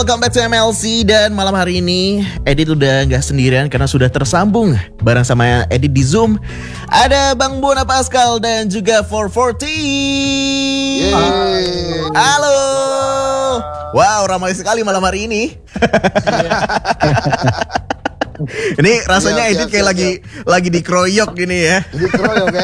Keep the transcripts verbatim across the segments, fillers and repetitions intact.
welcome back to M L C. Dan malam hari ini Edit udah gak sendirian karena sudah tersambung bareng sama Edit di Zoom. Ada Bang Bona Pascal dan juga four forty. Yeay. Halo. Wow, ramai sekali malam hari ini. Ini rasanya Siap, Edit siap, kayak siap, lagi siap. lagi dikeroyok gini ya. Dikeroyok ya.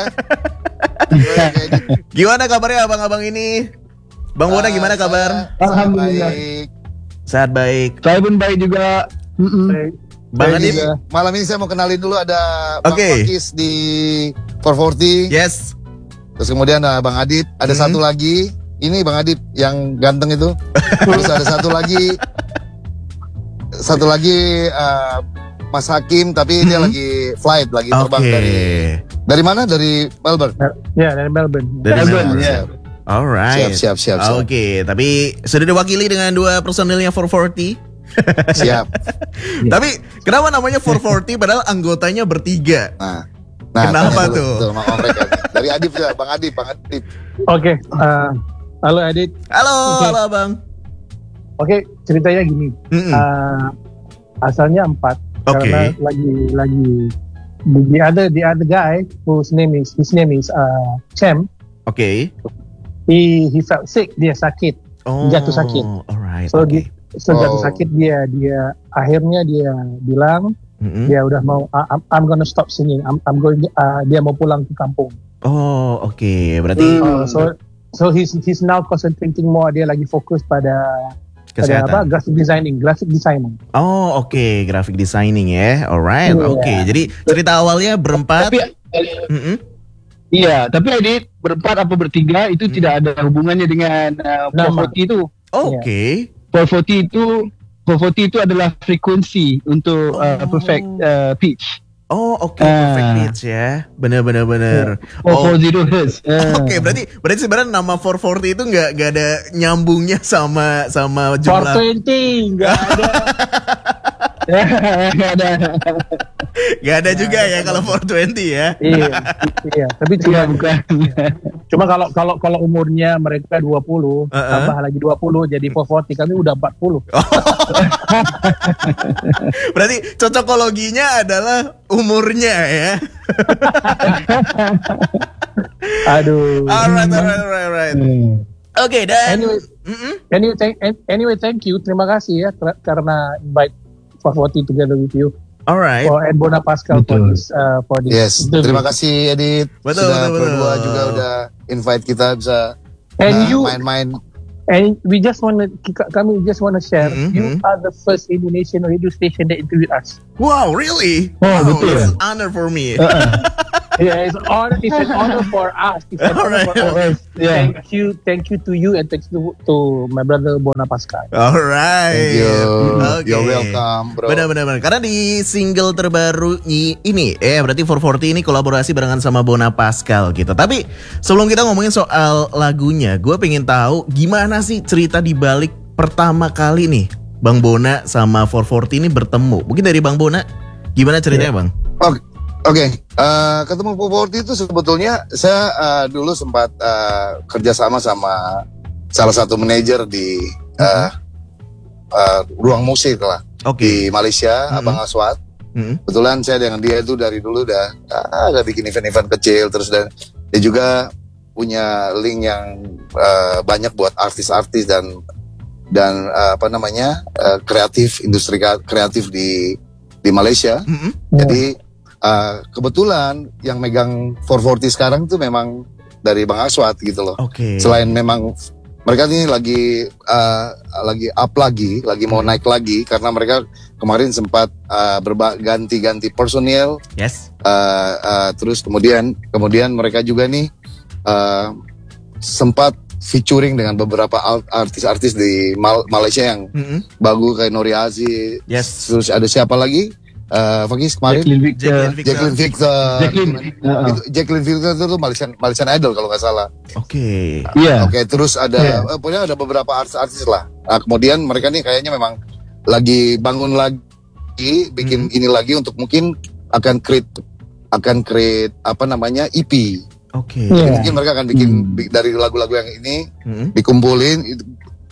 Gimana kabarnya abang-abang ini? Bang Bona gimana kabar? Alhamdulillah. Baik. Sehat baik. Saya pun baik juga. Mm-mm. Bang Jadi, Adit? malam ini saya mau kenalin dulu ada Bang Oke. Pakis di four forty. Yes. Terus kemudian ada Bang Adit. Ada Hmm. satu lagi. Ini Bang Adit yang ganteng itu. Terus ada satu lagi. Satu lagi uh, Mas Hakim. Tapi dia Hmm. lagi flight. Lagi terbang Oke. dari. Dari mana? Dari Melbourne. Ya, dari Melbourne. Dari Melbourne, ya. Alright. Siap, siap, siap, siap. Oke, tapi sudah diwakili dengan dua personilnya four forty. Siap. Tapi kenapa namanya four forty padahal anggotanya bertiga? Nah. Nah, Kenapa tanya dulu, tuh? tuh, sama mereka. Dari Adip juga, Bang Adip, Bang Adip. Oke, eh, halo Adit. Halo, Oke. halo Bang. Oke, ceritanya gini. Mm-mm. Eh, asalnya empat. Oke. Karena lagi lagi the other the other guy whose name is his name is uh, Cem. Oke. He he felt sick. Dia sakit. Oh, Jatuh sakit. Alright. So oke. di so jatuh Oh. sakit dia dia akhirnya dia bilang Mm-mm. dia udah mau "I- I'm, I'm gonna stop singing. I'm I'm going uh, dia mau pulang ke kampung. Oh, oke. Berarti Uh, so so he's he's now concentrating more. Dia lagi fokus pada pada apa? kesehatan. Graphic designing, graphic designing. Oh, oke. Graphic designing ya. Alright. Iya. Oke. Jadi cerita awalnya berempat. Tapi Mm-mm. iya, tapi Adit berempat apa bertiga itu Hmm. tidak ada hubungannya dengan uh, Nama. four forty itu. Oke. four forty itu four forty itu adalah frekuensi untuk uh, Oh. perfect uh, pitch. Oh, oke. Ah. Perfect pitch ya. Bener-bener bener. four forty hertz. Uh. Oke, berarti berarti sebenarnya nama four forty itu nggak nggak ada nyambungnya sama sama four jumlah. twenty enggak ada. Nggak ada. Nggak ada juga ya kalau four twenty ya. Iya, iya. Tapi Iya, cuma bukan. cuma kalau kalau kalau umurnya mereka dua puluh, Uh-uh. tambah lagi dua puluh jadi four forty, kami udah empat puluh. Berarti cocokologinya adalah umurnya ya. Aduh. Alright, alright, alright, alright. Hmm. Oke, dan Anyway, Mm-mm. anyway, thank, anyway, thank you. Terima kasih ya kar- karena invite four forty together with you Alright. for and Bona Pascal for Betul. this uh, for this. Yes, interview. terima kasih Edit. Betul, Sudah betul, berdua betul. juga udah invite kita bisa And uh, you main-main. and we just want to kami just want to share. Mhm, You mhm. are the first Indonesian radio station that interviewed us. Wow, really? Oh, Wow, betul. it's an honor for me. Yeah, it's an honor. It's an honor for us. It's an honor Alright. for us. Yeah. Thank you, thank you to you, and thanks to, to my brother Bona Pascal. Alright. Thank you. Oke. You're welcome, bro. Benar-benar benar. Karena di single terbaru i- ini, eh berarti four forty ini kolaborasi barengan sama Bona Pascal gitu. Tapi sebelum kita ngomongin soal lagunya, gue pengen tahu gimana sih cerita di balik pertama kali nih Bang Bona sama four forty ini bertemu. Mungkin dari Bang Bona, gimana ceritanya Bang? Oke, oke. Eh, ketemu four forty itu sebetulnya saya eh, dulu sempat eh, kerjasama sama salah satu manajer di eh, eh, ruang musik lah Oke. di Malaysia, Mhm. Abang Aswad. Mm-mm. Kebetulan saya dengan dia itu dari dulu udah ah, udah bikin event-event kecil terus, dan dia juga punya link yang eh, banyak buat artis-artis dan dan eh, apa namanya eh, kreatif, industri ka- kreatif di di Malaysia. Mm-mm. Jadi uh, kebetulan yang megang four forty sekarang tuh memang dari Bang Aswad gitu loh. Oke. Selain memang mereka ini lagi uh, lagi up lagi, lagi mau naik lagi karena mereka kemarin sempat uh, berba- ganti-ganti personil, Yes. uh, uh, terus kemudian kemudian mereka juga nih uh, sempat featuring dengan beberapa al- artis-artis di Mal- Malaysia yang Mm-mm. bagus kayak Nori Aziz. Yes. Terus ada siapa lagi? Uh, Fakis kemarin Jacqueline Victor. Jacqueline Victor. Jacqueline Victor. Jacqueline. Uh-uh. Itu Jacqueline Victor itu tuh Malaysian Malaysian Idol kalau nggak salah. Oke. Iya. Oke, terus ada Iya. eh, pokoknya ada beberapa artis-artis lah. Nah, kemudian mereka nih kayaknya memang lagi bangun lagi, bikin ini lagi untuk mungkin akan create akan create apa namanya E P. Oke. Iya. Mungkin mereka akan bikin Hmm. bi- dari lagu-lagu yang ini Mm-mm. dikumpulin. Itu-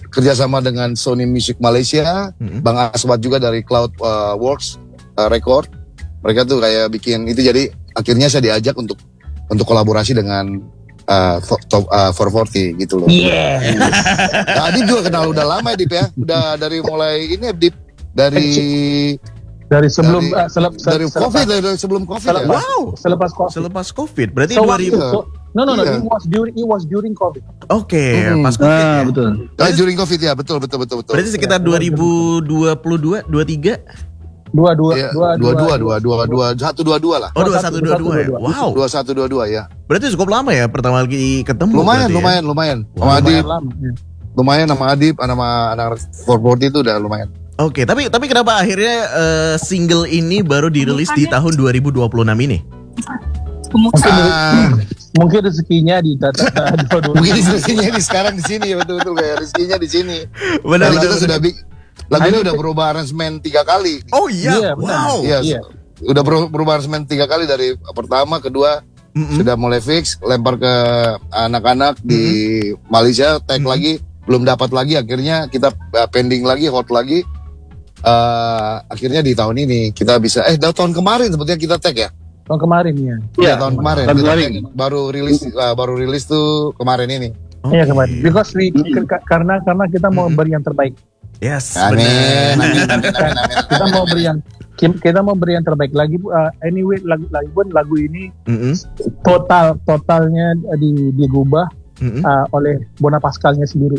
kerjasama dengan Sony Music Malaysia, Mm-mm. Bang Aswad juga dari Cloud uh, Works uh, Record. Mereka tuh kayak bikin itu, jadi akhirnya saya diajak untuk untuk kolaborasi dengan uh, fo- top, uh, four forty gitu loh. Yeah. Nah, Adip juga kenal udah lama ya Dip ya, udah dari mulai ini Dip dari Dari sebelum dari, uh, selep, se- dari selepas- COVID, dari sebelum COVID ya. selepas, Wow. selepas COVID. Selepas COVID, berarti So, dua ribu. Iya. so, no no no, Iya. it was during it was during COVID. Oke, Mm-mm. pas COVID Ah, ya. betul. Ah, during COVID ya, betul betul betul betul. Berarti sekitar dua ribu dua puluh dua, dua puluh tiga. Dua dua Iya, dua dua dua dua dua dua satu dua dua lah. Oh, dua satu dua dua ya. dua satu, Wow. Dua satu dua dua ya. Berarti cukup lama ya pertama kali ketemu. Lumayan berarti ya? lumayan lumayan. Wah, Sama Adip, Lumayan lama. ya. lumayan sama Adip, sama anak four forty itu udah lumayan. Oke, tapi tapi kenapa akhirnya eh, single ini baru dirilis di tahun dua ribu dua puluh enam ini? Mungkin Ah, mungkin rezekinya di tata dua dua. mungkin rezekinya di sekarang di sini ya, betul betul kayak rezekinya di sini. Benar Karena kita benar. sudah big lagu ini udah berubah aransemen tiga kali. Oh iya, Iya, benar. wow. Iya, Iya. udah beru- berubah aransemen tiga kali, dari pertama, kedua Mm-mm. sudah mulai fix, lempar ke anak-anak di Malaysia, tag Mm-mm. lagi, belum dapat lagi, akhirnya kita uh, pending lagi, hot lagi. Uh, akhirnya di tahun ini kita bisa, eh dah tahun kemarin sebetulnya kita tag ya. Tahun kemarin ya. Iya, Iya, tahun kemarin. tahun Kita kemarin. tag, baru rilis uh, baru rilis tuh kemarin ini. Oke. Iya kemarin. Because we k- karena karena kita mau Mm-mm. beri yang terbaik. Yes, Amin, benar. amin, amin, amin, amin. Kita mau beri yang kim- kita mau beri yang terbaik lagi. Uh, anyway, lagu lagi pun lagu ini Mm-mm. total totalnya di digubah Mm-mm. uh, oleh Bona Pascalnya sendiri.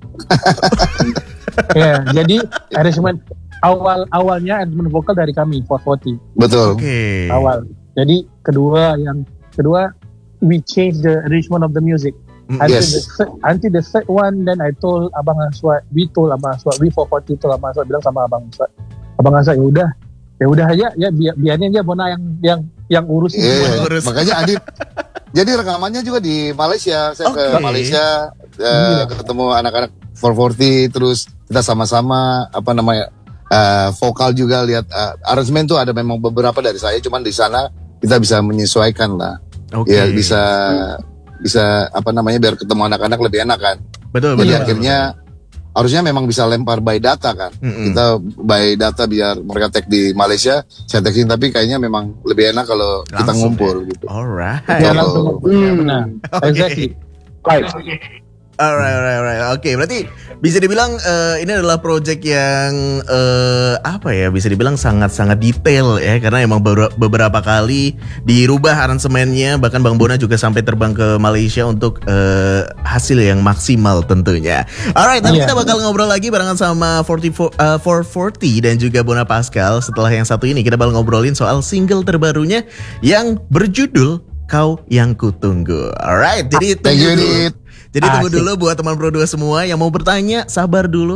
Ya, jadi arrangement awal awalnya arrangement vokal dari kami four forty Betul. Oke. awal. Jadi kedua yang kedua we change the arrangement of the music. Mm, Until Yes. the third, until the third one, then I told Abang Aswad, we told Abang Aswad, we four forty told Abang Aswad, bilang sama Abang Aswad, Abang Aswad ya udah, ya udah aja, ya biar biarin aja Bona yang yang yang urusin Iya, semuanya. Urus. makanya Adip. Jadi rekamannya juga di Malaysia. Saya ke Oke. Malaysia, eh, Iya. ketemu anak-anak four forty, terus kita sama-sama apa namanya eh, vokal juga, lihat eh, aransemen tuh ada memang beberapa dari saya, cuman di sana kita bisa menyesuaikan lah. Oke. Ya bisa bisa apa namanya biar ketemu anak-anak lebih enak kan. Betul, Jadi betul. akhirnya harusnya memang bisa lempar by data kan. Mm-mm. Kita by data biar mereka tag di Malaysia, saya tag sini, tapi kayaknya memang lebih enak kalau kita Langsung, ngumpul gitu. Alright. Ya, Kalau- langsung Hmm. benar. Oke. Exactly. Alright, alright, alright. Oke, berarti bisa dibilang eh, ini adalah project yang eh, apa ya? Bisa dibilang sangat-sangat detail ya, karena emang beber- beberapa kali dirubah aransemennya. Bahkan Bang Bona juga sampai terbang ke Malaysia untuk eh, hasil yang maksimal tentunya. Alright, nanti Iya. kita bakal ngobrol lagi barengan sama forty-four, eh, four forty dan juga Bona Pascal. Setelah yang satu ini kita bakal ngobrolin soal single terbarunya yang berjudul Kau Yang Kutunggu. Alright, jadi Thank tunggu you, dulu. Dit. Jadi tunggu Asik. dulu buat teman Pro dua semua yang mau bertanya, sabar dulu.